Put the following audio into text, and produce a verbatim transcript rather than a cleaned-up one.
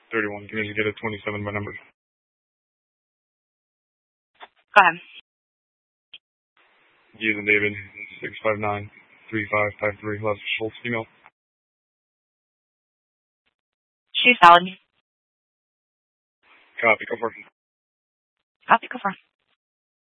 thirty-one. Can you get a twenty-seven by number? Go ahead. G as in David, six five nine, three five five three, last Schultz, female. She's valid. Copy, go for it. Copy, go for it.